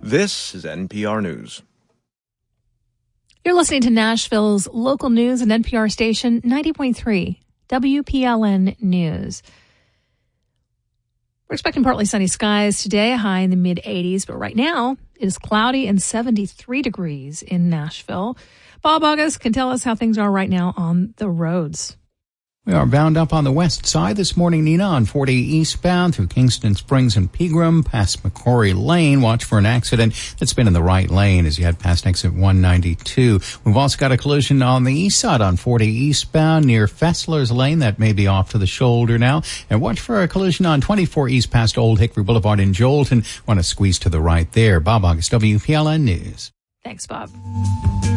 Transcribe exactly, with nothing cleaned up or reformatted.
This is N P R News. You're listening to Nashville's local news and N P R station ninety point three W P L N News. We're expecting partly sunny skies today, a high in the mid eighties, but right now it is cloudy and seventy-three degrees in Nashville. Bob August can tell us how things are right now on the roads. We are bound up on the west side this morning, Nina, on forty eastbound through Kingston Springs and Pegram, past McCrory Lane. Watch for an accident that's been in the right lane as you head past exit one ninety-two. We've also got a collision on the east side on forty eastbound near Fessler's Lane. That may be off to the shoulder now. And watch for a collision on twenty-four east past Old Hickory Boulevard in Jolton. Want to squeeze to the right there. Bob August, W P L N News. Thanks, Bob.